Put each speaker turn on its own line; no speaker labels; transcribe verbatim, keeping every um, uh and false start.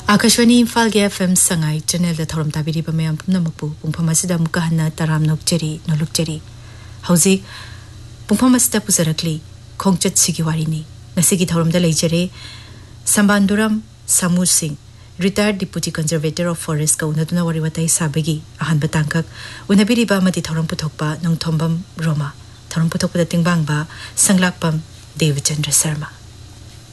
आकाशवाणी इम्फाल गे FM Sangai channel दा थौरम ताबिरिबा मयाम पुमनमकपु पुंफामसिदा मुका हन्ना तराम नोकचरी नोलुकचरी हौजिक पुंफामसिदा पुजरकली खोंगचत सिगी वारिनी नसिगी थौरमदा लेजरे संबांदुरम सामू Singh retired deputy conservator of forest का उनदुना वारी वताई साबगी अहनबा तांकक उनबिरिबा मति थौरम पुथोकपा नोंथोंबम रोमा थौरम पुथोकपदा तिंगबांगबा संगलाकपम देवचंद्र शर्मा